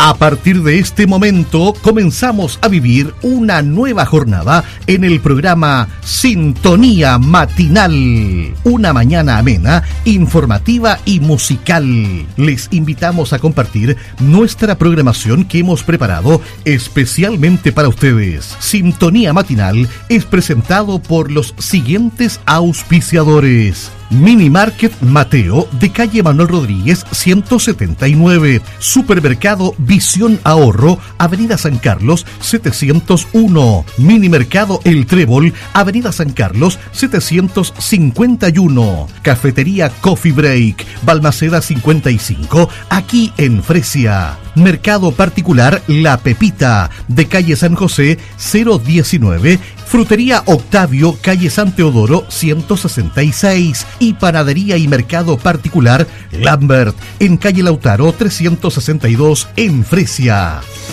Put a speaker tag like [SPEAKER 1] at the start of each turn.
[SPEAKER 1] A partir de este momento comenzamos a vivir una nueva jornada en el programa Sintonía Matinal. Una mañana amena, informativa y musical. Les invitamos a compartir nuestra programación que hemos preparado especialmente para ustedes. Sintonía Matinal es presentado por los siguientes auspiciadores. Mini Market Mateo, de calle Manuel Rodríguez 179. Supermercado Visión Ahorro, avenida San Carlos 701. Mini Mercado El Trébol, avenida San Carlos 751. Cafetería Coffee Break, Balmaceda 55, aquí en Fresia. Mercado Particular La Pepita, de calle San José 019. Frutería Octavio, calle San Teodoro 166. Y Panadería y Mercado Particular Lambert, en calle Lautaro 362 en Fresia.